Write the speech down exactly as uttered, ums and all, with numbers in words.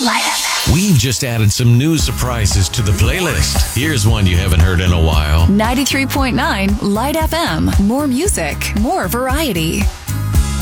Light F M. We've just added some new surprises to the playlist. Here's one you haven't heard in a while. ninety-three point nine Light F M. More music, more variety.